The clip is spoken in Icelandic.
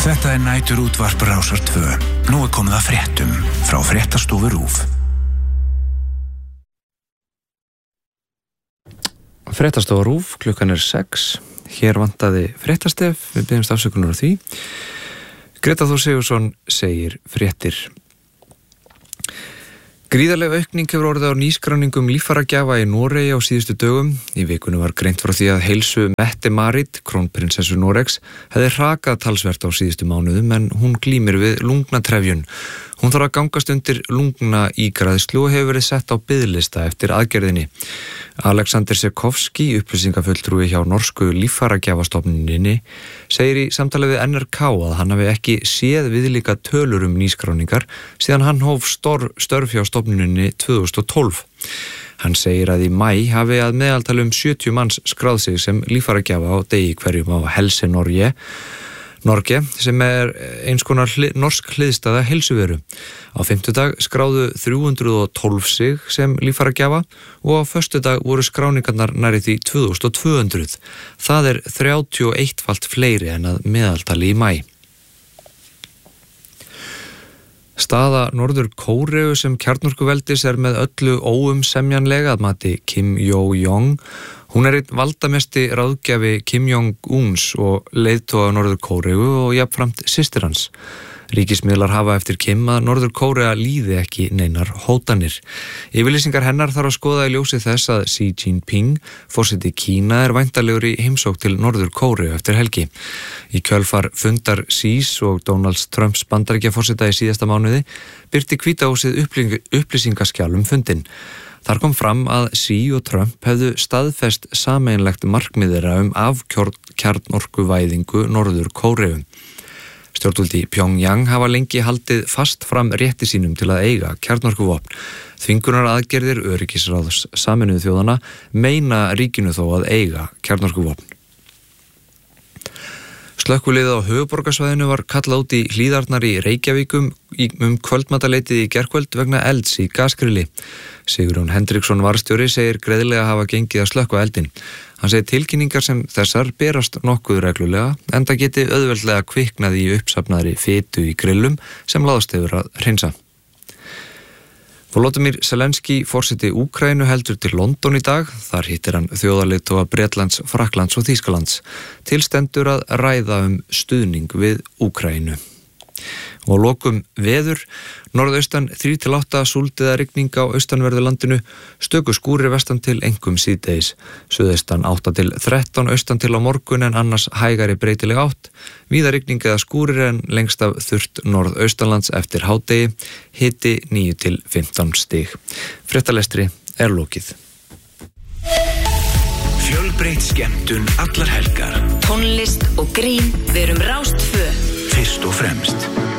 Þetta nætur útvarp Rásar 2. Nú komið að fréttum frá Fréttastofu RÚV. Fréttastofa RÚV, klukkan 6. Hér vantaði fréttastef, við biðjumst afsökunar á því. Greta Þór Sigurðsson segir fréttir. Gríðarleg aukning hefur orðið á nýskráningum líffæragjafa í Noregi á síðustu dögum. Í vikunni var greint frá því að heilsu Mette-Marit, krónprinsessu Noregs, hefði hrakað talsvert á síðustu mánuðum en hún glímir við lungnatrefjun. Hún þarf að gangast undir lungnaígræðslu og hefur verið sett á biðlista eftir aðgerðinni. Alexander Sekovski, upplýsingafulltrúi hjá norsku líffæragjafastofnuninni, segir í samtali við NRK að hann hafi ekki séð viðlíka tölur nýskráningar síðan hann hóf störf hjá stofnuninni 2012. Hann segir að í maí hafi að meðaltali 70 manns skráð sig sem líffæragjafa á degi hverjum á Helse Norge, sem eins konar norsk hliðstæða heilsuveru. Á fimmtudag skráðu 312 sig sem líffæragjafa og á föstudag voru skráningarnar nærri því 2200. Það 31-falt fleiri en að meðaltali í maí. Staða Norður Kóreu sem kjarnorkuveldis með öllu óumsemjanlega að mati Kim Yo-jong. Hún einn valdamesti ráðgjafi Kim Jong-uns og leiðtoga Norður Kóreu og jafnframt systir hans. Ríkismiðlar hafa eftir Kim að Norður Kórea líði ekki neinar hótanir. Yfirlýsingar hennar þarf að skoða í ljósi þess að Xi Jinping, forseti Kína, væntanlegur í heimsókn til Norður Kóreu eftir helgi. Í kjölfar fundar Xis og Donalds Trumps Bandaríkjaforseta í síðasta mánuði birti Hvíta húsið upplýsingaskjal fundinn. Þar kom fram að Xi og Trump hefðu staðfest sameiginlegt markmið þeirra kjarnorkuvæðingu Norður Kóreu. Stjórnvöld í Pjongjang hafa lengi haldið fast fram rétti sínum til að eiga kjarnorkuvopn. Þvingunaraðgerðir öryggisráðs Sameinuðu þjóðanna meina ríkinu þó að eiga kjarnorkuvopn. Slökkviliðið á höfuðborgarsvæðinu var kallað út í Hlíðarnar í Reykjavíkum kvöldmataleitið í gærkvöld vegna elds í gasgrilli. Sigurjón Hendriksson varðstjóri segir greiðlega hafa gengið að slökkva eldinn. Hann segir tilkynningar sem þessar berast nokkuð reglulega, enda geti auðveldlega kviknað í uppsafnaðri fitu í grillum sem láðast hefur að hreinsa. Volodymyr Zelenský, forseti Úkraínu, heldur til London í dag. Þar hittir hann þjóðarleiðtoga Bretlands, Frakklands og Þýskalands. Til stendur að ræða stuðning við Úkraínu. Og lokum veður. Norðaustan 3-8 súld eða rigning á austanverðu landinu, stöku skúrir vestan til einkum síðdegis. Suðaustan 8-13 austan til á morgun en annars hægari breytileg átt. Víða rigning eða skúrir en lengst af þurrt norðaustanlands eftir hádegi, hiti 9-15 stig. Fréttalestri lokið. Fjölbreytt skemmtun allar helgar. Tónlist og grín, við erum Rás 2. Fyrst og fremst.